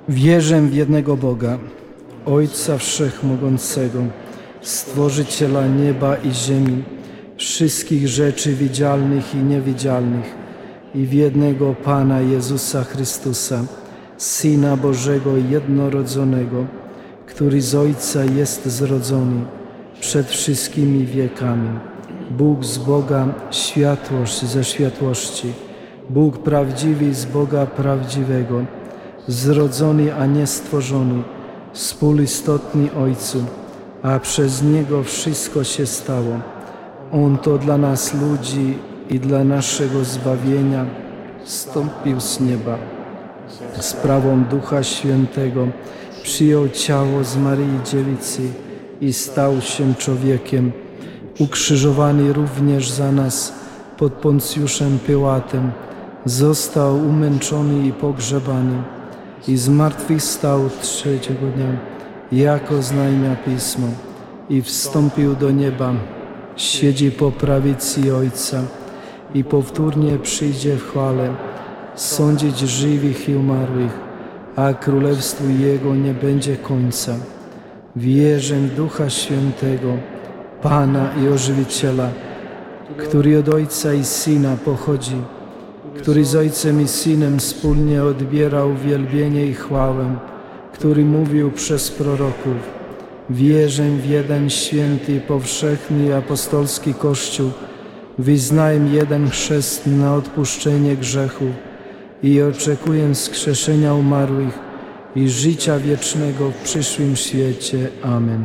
Wierzę w jednego Boga, Ojca Wszechmogącego, Stworzyciela nieba i ziemi, wszystkich rzeczy widzialnych i niewidzialnych, i w jednego Pana Jezusa Chrystusa, Syna Bożego jednorodzonego, który z Ojca jest zrodzony przed wszystkimi wiekami. Bóg z Boga, światłość ze światłości, Bóg prawdziwy z Boga prawdziwego, zrodzony, a nie stworzony, współistotny Ojcu, a przez Niego wszystko się stało. On to dla nas ludzi i dla naszego zbawienia zstąpił z nieba. Sprawą Ducha Świętego przyjął ciało z Maryi Dziewicy i stał się człowiekiem, ukrzyżowany również za nas pod Poncjuszem Piłatem, został umęczony i pogrzebany i zmartwychwstał trzeciego dnia, jak oznajmia Pismo, i wstąpił do nieba, siedzi po prawicy Ojca i powtórnie przyjdzie w chwale sądzić żywych i umarłych, a królestwu Jego nie będzie końca. Wierzę w Ducha Świętego, Pana i Ożywiciela, który od Ojca i Syna pochodzi, który z Ojcem i Synem wspólnie odbierał wielbienie i chwałę, który mówił przez proroków. Wierzę w jeden święty, powszechny i apostolski Kościół, wyznaję jeden chrzest na odpuszczenie grzechów i oczekuję wskrzeszenia umarłych i życia wiecznego w przyszłym świecie. Amen.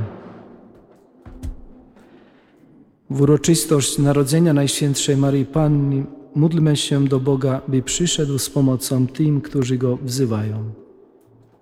W uroczystość Narodzenia Najświętszej Maryi Panny módlmy się do Boga, by przyszedł z pomocą tym, którzy Go wzywają.